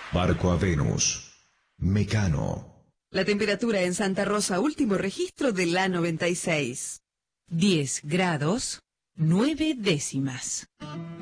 Barco a Venus. Mecano. La temperatura en Santa Rosa, último registro de la 96. 10 grados, 9 décimas.